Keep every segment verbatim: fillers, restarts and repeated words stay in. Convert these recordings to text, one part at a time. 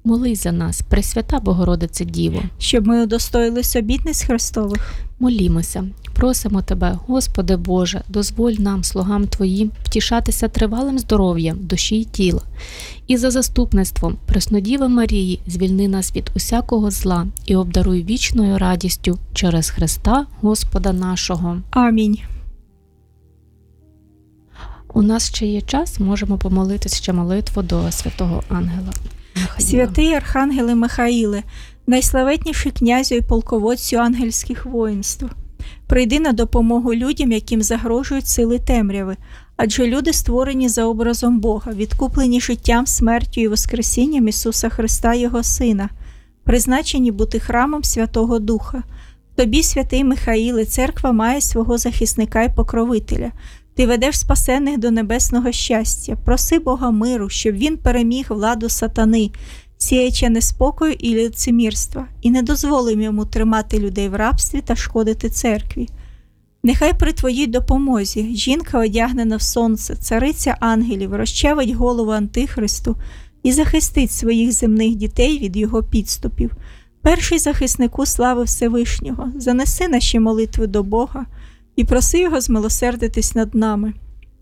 Молись за нас, Пресвята Богородице Діво, щоб ми удостоїлись обітниць Христових. Молімося, просимо Тебе, Господи Боже, дозволь нам, слугам Твоїм, втішатися тривалим здоров'ям душі й тіла, і за заступництвом Преснодіви Марії звільни нас від усякого зла і обдаруй вічною радістю через Христа Господа нашого. Амінь. У нас ще є час, можемо помолитись ще молитву до святого ангела Михаїла. Святий Архангеле Михаїле, найславетніший князю і полководцю ангельських воїнств, прийди на допомогу людям, яким загрожують сили темряви, адже люди створені за образом Бога, відкуплені життям, смертю і воскресінням Ісуса Христа, Його Сина, призначені бути храмом Святого Духа. Тобі, святий Михаїле, церква має свого захисника і покровителя. Ти ведеш спасених до небесного щастя. Проси Бога миру, щоб він переміг владу сатани, сіячи неспокою і лицемірства, і не дозволив йому тримати людей в рабстві та шкодити церкві. Нехай при твоїй допомозі жінка, одягнена в сонце, цариця ангелів, розчавить голову Антихристу і захистить своїх земних дітей від його підступів. Перший захиснику слави Всевишнього, занеси наші молитви до Бога і проси його змилосердитись над нами.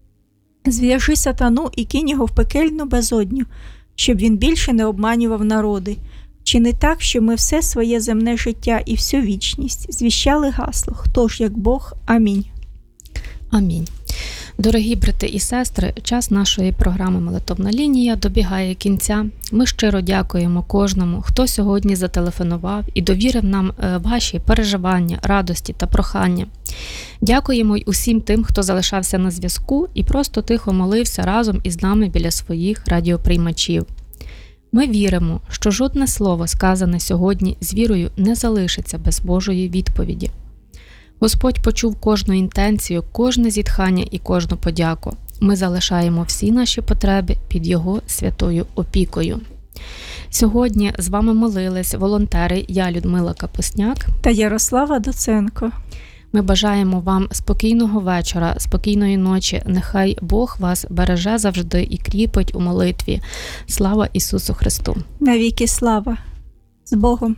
Зв'яжи сатану і кинь його в пекельну безодню, щоб він більше не обманював народи. Чини так, щоб ми все своє земне життя і всю вічність звіщали гасло «Хто ж як Бог? Амінь». Амінь. Дорогі брати і сестри, час нашої програми «Молитовна лінія» добігає кінця. Ми щиро дякуємо кожному, хто сьогодні зателефонував і довірив нам ваші переживання, радості та прохання. Дякуємо й усім тим, хто залишався на зв'язку і просто тихо молився разом із нами біля своїх радіоприймачів. Ми віримо, що жодне слово, сказане сьогодні з вірою, не залишиться без Божої відповіді. Господь почув кожну інтенцію, кожне зітхання і кожну подяку. Ми залишаємо всі наші потреби під Його святою опікою. Сьогодні з вами молились волонтери я, Людмила Капусняк та Ярослава Доценко. Ми бажаємо вам спокійного вечора, спокійної ночі. Нехай Бог вас береже завжди і кріпить у молитві. Слава Ісусу Христу! Навіки слава! З Богом!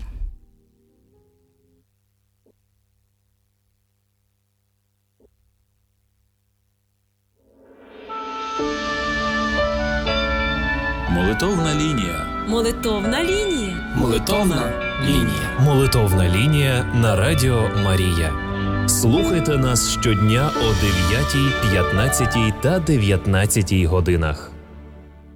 Молитовна лінія. Молитовна лінія. Молитовна лінія. Молитовна лінія на Радіо Марія. Слухайте нас щодня о дев'ятій, п'ятнадцятій та дев'ятнадцятій годинах.